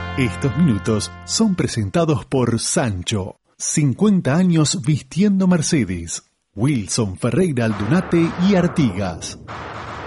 Estos minutos son presentados por Sancho, 50 años vistiendo Mercedes, Wilson Ferreira Aldunate y Artigas.